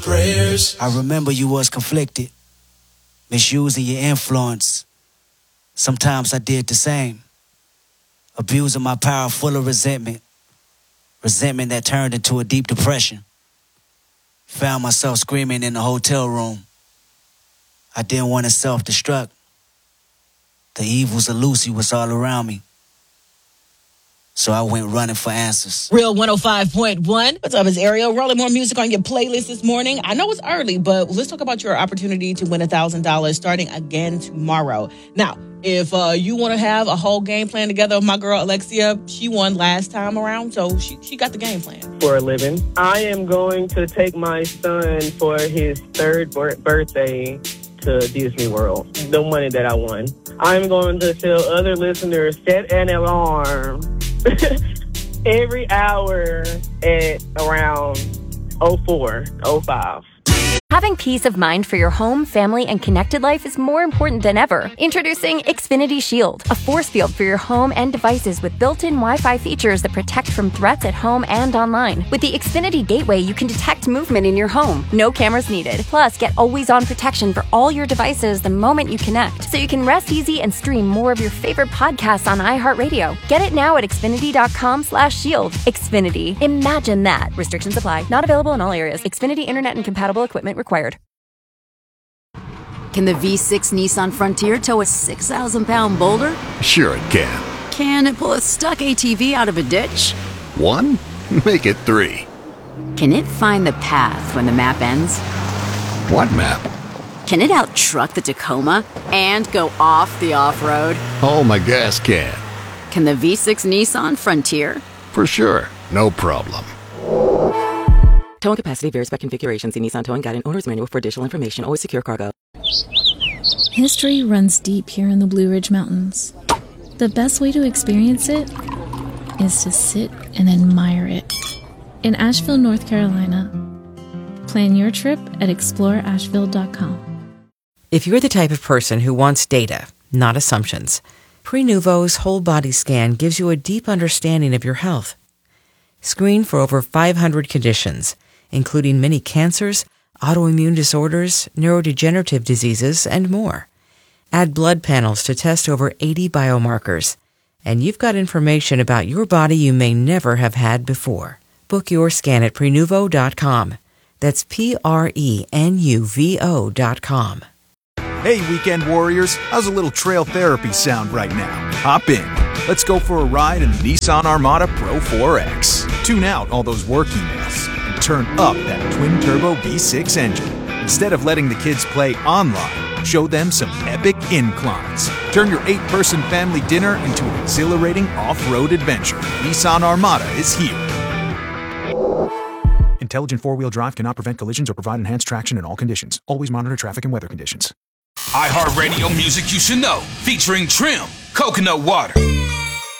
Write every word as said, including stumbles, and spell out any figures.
prayers. I remember you was conflicted, misusing your influence. Sometimes I did the same, abusing my power full of resentment, resentment that turned into a deep depression. Found myself screaming in the hotel room. I didn't want to self-destruct. The evils of Lucy was all around me. So I went running for answers. Real one oh five point one. What's up, it's Ariel. Rolling more music on your playlist this morning. I know it's early, but let's talk about your opportunity to win one thousand dollars starting again tomorrow. Now, if uh, you want to have a whole game plan together with my girl Alexia, she won last time around, so she, she got the game plan. For a living, I am going to take my son for his third birthday to Disney World. The money that I won. I'm going to tell other listeners, set an alarm every hour at around oh four, oh five. Having peace of mind for your home, family, and connected life is more important than ever. Introducing Xfinity Shield, a force field for your home and devices with built-in Wi-Fi features that protect from threats at home and online. With the Xfinity Gateway, you can detect movement in your home. No cameras needed. Plus, get always-on protection for all your devices the moment you connect, so you can rest easy and stream more of your favorite podcasts on iHeartRadio. Get it now at Xfinity.com slash shield. Xfinity. Imagine that. Restrictions apply. Not available in all areas. Xfinity Internet and compatible equipment required. Can the V six Nissan Frontier tow a six thousand pound boulder? Sure it can. Can it pull a stuck A T V out of a ditch? One? Make it three. Can it find the path when the map ends? What map? Can it out-truck the Tacoma and go off the off-road? Oh, my gas can. Can the V six Nissan Frontier? For sure. No problem. Towing capacity varies by configuration. See Nissan Towing Guide and Owner's Manual for additional information. Always secure cargo. History runs deep here in the Blue Ridge Mountains. The best way to experience it is to sit and admire it. In Asheville, North Carolina. Plan your trip at explore asheville dot com. If you're the type of person who wants data, not assumptions, Prenuvo's whole body scan gives you a deep understanding of your health. Screen for over five hundred conditions, including many cancers, autoimmune disorders, neurodegenerative diseases, and more. Add blood panels to test over eighty biomarkers, and you've got information about your body you may never have had before. Book your scan at Prenuvo dot com. That's P R E N U V O dot com. Hey, weekend warriors, how's a little trail therapy sound right now? Hop in. Let's go for a ride in the Nissan Armada Pro four X. Tune out all those work emails and turn up that twin-turbo V six engine. Instead of letting the kids play online, show them some epic inclines. Turn your eight-person family dinner into an exhilarating off-road adventure. Nissan Armada is here. Intelligent four-wheel drive cannot prevent collisions or provide enhanced traction in all conditions. Always monitor traffic and weather conditions. iHeartRadio music you should know, featuring Trim, Coconut Water.